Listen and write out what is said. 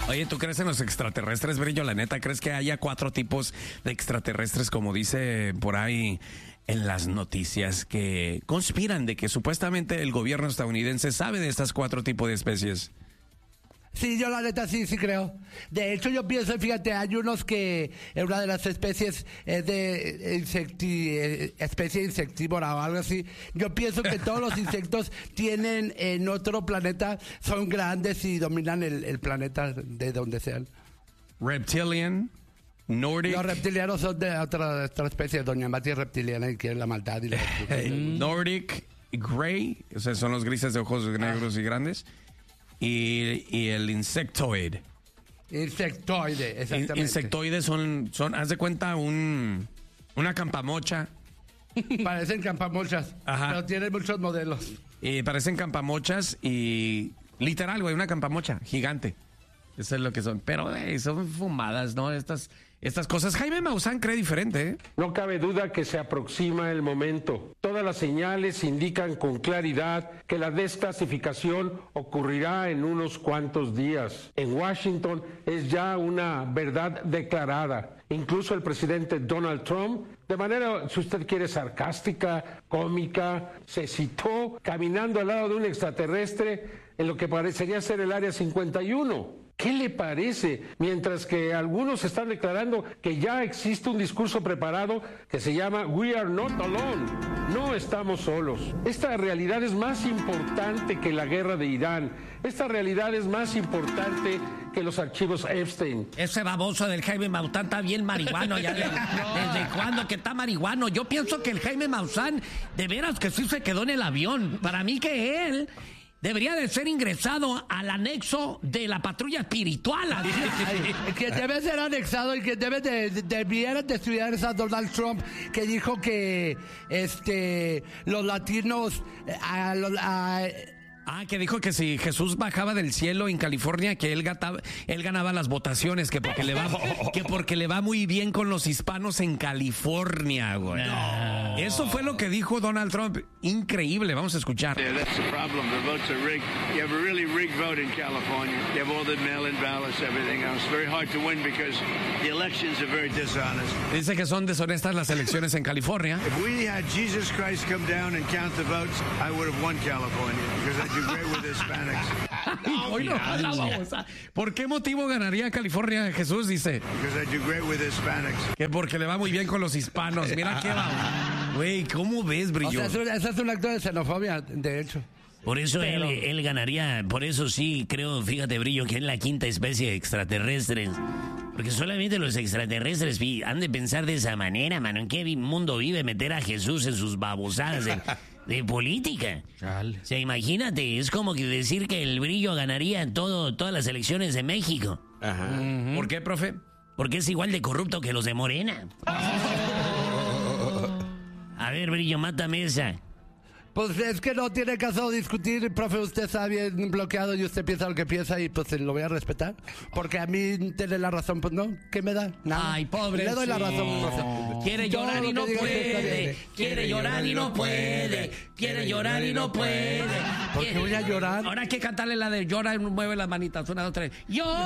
Oye, ¿tú crees en los extraterrestres, Brillo? La neta, ¿crees que haya 4 tipos de extraterrestres, como dice por ahí en las noticias, que conspiran de que supuestamente el gobierno estadounidense sabe de estas 4 tipos de especies? Sí, yo la neta sí creo. De hecho, yo pienso, fíjate, hay unos que una de las especies es de especie insectívora o algo así. Yo pienso que todos los insectos tienen en otro planeta, son grandes y dominan el planeta de donde sean. Reptilian, Nordic. Los reptilianos son de otra especie, doña Mati es reptiliana y quiere la maldad. Y Nordic Grey, o sea, son los grises de ojos negros y grandes. Y el insectoide. Insectoide, exactamente. Insectoides son, haz de cuenta, una campamocha. Parecen campamochas, Ajá. pero tienen muchos modelos. Y parecen campamochas y literal, güey, una campamocha gigante. Eso es lo que son. Pero, son fumadas, ¿no? Estas cosas. Jaime Maussan cree diferente, ¿eh? No cabe duda que se aproxima el momento. Todas las señales indican con claridad que la desclasificación ocurrirá en unos cuantos días. En Washington es ya una verdad declarada. Incluso el presidente Donald Trump, de manera, si usted quiere, sarcástica, cómica, se citó caminando al lado de un extraterrestre en lo que parecería ser el Área 51. ¿Qué le parece? Mientras que algunos están declarando que ya existe un discurso preparado que se llama We are not alone. No estamos solos. Esta realidad es más importante que la guerra de Irán. Esta realidad es más importante que los archivos Epstein. Ese baboso del Jaime Maussan está bien marihuano. Ya ¿Desde cuándo que está marihuano? Yo pienso que el Jaime Maussan, de veras que sí se quedó en el avión. Para mí que él debería de ser ingresado al anexo de la patrulla espiritual. Que debe ser anexado y que debieran de estudiar a Donald Trump, que dijo que los latinos que dijo que si Jesús bajaba del cielo en California, que él ganaba las votaciones, que porque le va muy bien con los hispanos en California, güey. No. Eso fue lo que dijo Donald Trump. Increíble, vamos a escuchar. That's the problem. The votes are rigged. You have a really rigged vote in California. You have all the mail-in ballots, everything else. Very hard to win because the elections are very dishonest. Dice que son deshonestas las elecciones en California. If we had Jesus Christ come down and count the votes, I would have won California because I do great with Hispanics. ¿Por qué motivo ganaría California, Jesús? Dice. Because I do great with Hispanics. Que porque le va muy bien con los hispanos. Mira qué va. Güey, ¿cómo ves, Brillo? O sea, eso es un acto de xenofobia, de hecho. Por eso él ganaría, por eso sí creo, fíjate, Brillo, que es la quinta especie de extraterrestres. Porque solamente los extraterrestres han de pensar de esa manera, mano. ¿En qué mundo vive meter a Jesús en sus babosadas de política? O sea, imagínate, es como que decir que el Brillo ganaría todas las elecciones de México. Ajá. Uh-huh. ¿Por qué, profe? Porque es igual de corrupto que los de Morena. A ver, Brillo, mátame esa. Pues es que no tiene caso discutir, profe, usted está bien bloqueado y usted piensa lo que piensa y pues lo voy a respetar. Porque a mí tiene la razón, pues no, ¿qué me da? Nada. Ay, pobre. Le doy la razón, profe. Quiere llorar y no puede. Quiere llorar y no puede. Quiere llorar y no puede. ¿Por qué voy a llorar? Ahora hay que cantarle la de llora y mueve las manitas. 1, 2, 3. Llora.